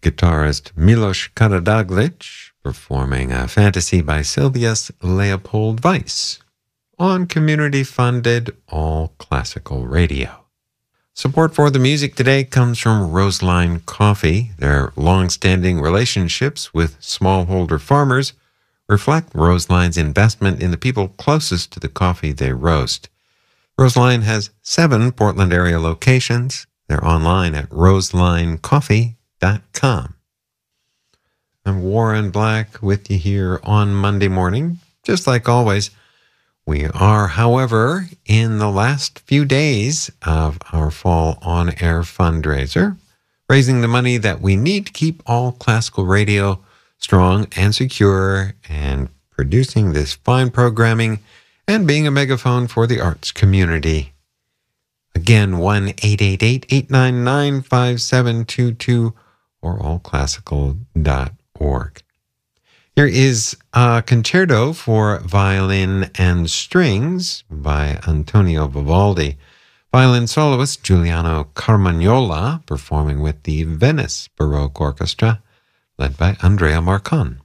guitarist Milos Karadzic performing a fantasy by Silvius Leopold Weiss on community-funded all-classical radio. Support for the music today comes from Roseline Coffee. Their long-standing relationships with smallholder farmers reflect Roseline's investment in the people closest to the coffee they roast. Roseline has 7 Portland area locations. They're online at roselinecoffee.com. I'm Warren Black with you here on Monday morning. Just like always, we are, however, in the last few days of our fall on-air fundraiser, raising the money that we need to keep all classical radio strong and secure and producing this fine programming and being a megaphone for the arts community. Again, 1-888-899-5722 or allclassical.org. Here is a concerto for violin and strings by Antonio Vivaldi. Violin soloist Giuliano Carmagnola performing with the Venice Baroque Orchestra, led by Andrea Marcon.